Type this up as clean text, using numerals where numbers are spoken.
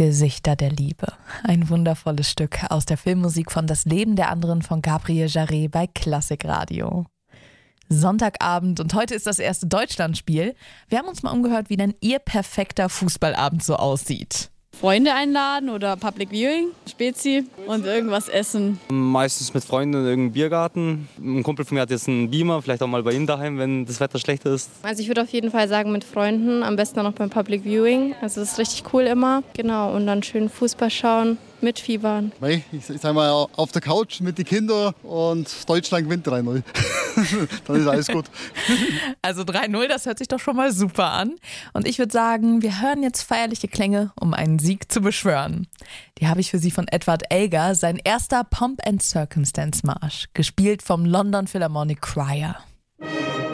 Gesichter der Liebe. Ein wundervolles Stück aus der Filmmusik von Das Leben der anderen von Gabriel Jarret bei Klassikradio. Sonntagabend und heute ist das erste Deutschlandspiel. Wir haben uns mal umgehört, wie denn Ihr perfekter Fußballabend so aussieht. Freunde einladen oder Public Viewing, Spezi und irgendwas essen. Meistens mit Freunden in irgendeinem Biergarten. Ein Kumpel von mir hat jetzt einen Beamer, vielleicht auch mal bei ihm daheim, wenn das Wetter schlecht ist. Also ich würde auf jeden Fall sagen mit Freunden, am besten auch noch beim Public Viewing. Also das ist richtig cool immer. Genau, und dann schön Fußball schauen, mitfiebern. Ich sag mal auf der Couch mit den Kindern und Deutschland gewinnt 3-0. Dann ist alles gut. Also 3-0, das hört sich doch schon mal super an. Und ich würde sagen, wir hören jetzt feierliche Klänge, um einen Sieg zu beschwören. Die habe ich für Sie von Edward Elgar, sein erster Pomp and Circumstance Marsch, gespielt vom London Philharmonic Choir.